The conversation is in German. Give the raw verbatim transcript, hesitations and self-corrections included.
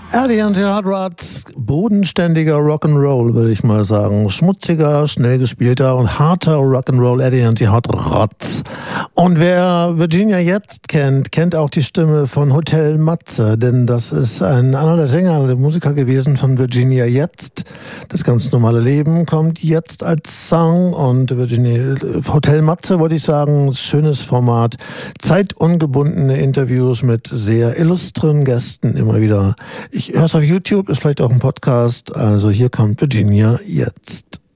Eddie and the Hot Rods, bodenständiger Rock'n'Roll, würde ich mal sagen. Schmutziger, schnell gespielter und harter Rock'n'Roll, Eddie and the Hot Rods. Und wer Virginia jetzt kennt, kennt auch die Stimme von Hotel Matze, denn das ist ein anderer Sänger, der Musiker gewesen von Virginia jetzt. Das ganz normale Leben kommt jetzt als Song und Virginia, Hotel Matze, wollte ich sagen, schönes Format, zeitungebundene Interviews mit sehr illustren Gästen immer wieder. Ich höre es auf YouTube, ist vielleicht auch ein Podcast. Also hier kommt Virginia jetzt.